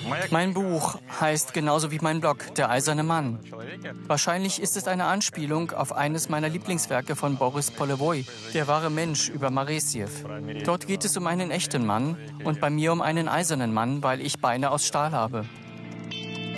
Mein Buch heißt genauso wie mein Blog Der eiserne Mann. Wahrscheinlich ist es eine Anspielung auf eines meiner Lieblingswerke von Boris Polevoi, Der wahre Mensch über Maresjew. Dort geht es um einen echten Mann und bei mir um einen eisernen Mann, weil ich Beine aus Stahl habe.